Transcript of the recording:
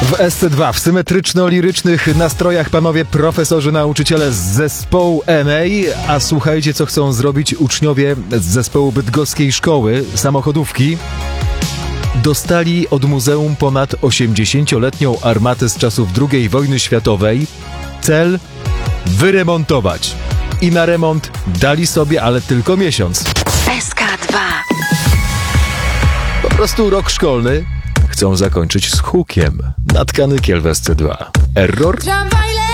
W SC2 w symetryczno-lirycznych nastrojach panowie profesorzy, nauczyciele z zespołu NA, a słuchajcie, co chcą zrobić uczniowie z zespołu bydgoskiej szkoły samochodówki. Dostali od muzeum ponad 80-letnią armatę z czasów II wojny światowej. Cel: wyremontować. I na remont dali sobie, ale tylko miesiąc. SK2. Po prostu rok szkolny chcą zakończyć z hukiem. Natka Nykiel w SC2. Error?